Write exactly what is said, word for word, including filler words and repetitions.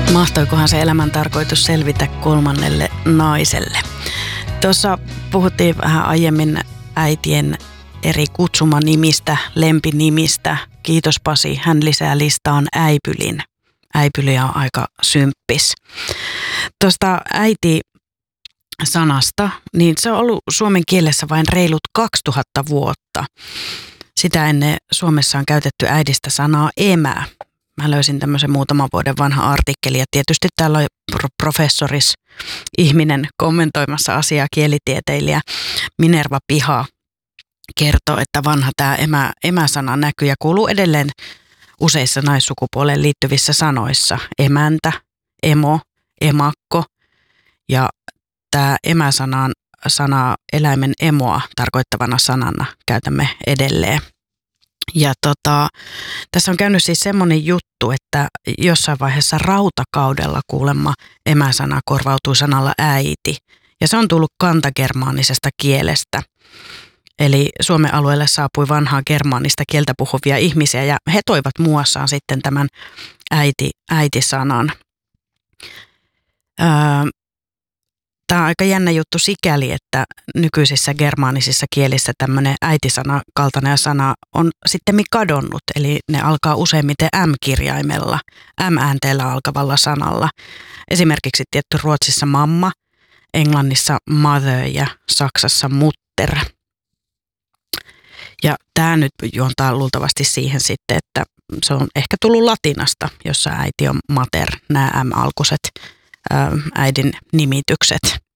Mahtoikohan se elämän tarkoitus selvitä kolmannelle naiselle? Tuossa puhuttiin vähän aiemmin äitien eri kutsumanimistä, lempinimistä. Kiitos Pasi, hän lisää listaan äipylin. Äipyli on aika symppis. Tuosta äiti-sanasta, niin se on ollut suomen kielessä vain reilut kaksituhatta vuotta. Sitä ennen Suomessa on käytetty äidistä sanaa emä. Mä löysin tämmöisen muutaman vuoden vanha artikkeli ja tietysti täällä on professoris ihminen kommentoimassa asiaa, kielitieteilijä Minerva Piha kertoo, että vanha tämä emä, emä-sana näkyy ja kuuluu edelleen useissa naissukupuoleen liittyvissä sanoissa. Emäntä, emo, emakko ja tämä emä-sanaan sanaa eläimen emoa tarkoittavana sanana käytämme edelleen. Ja tota, tässä on käynyt siis semmoinen juttu, että jossain vaiheessa rautakaudella kuulemma emäsana korvautui sanalla äiti. Ja se on tullut kantagermaanisesta kielestä. Eli Suomen alueelle saapui vanhaa germaanista kieltä puhuvia ihmisiä ja he toivat muassaan sitten tämän äiti, äiti-sanan. Öö, Tämä on aika jännä juttu sikäli, että nykyisissä germaanisissa kielissä tämmöinen äitisana kaltainen sana on sitten kadonnut. Eli ne alkaa useimmiten M-kirjaimella, M-äänteellä alkavalla sanalla. Esimerkiksi tietty Ruotsissa mamma, Englannissa mother ja Saksassa mutter. Ja tämä nyt juontaa luultavasti siihen sitten, että se on ehkä tullut latinasta, jossa äiti on mater, nämä M-alkuiset äidin nimitykset.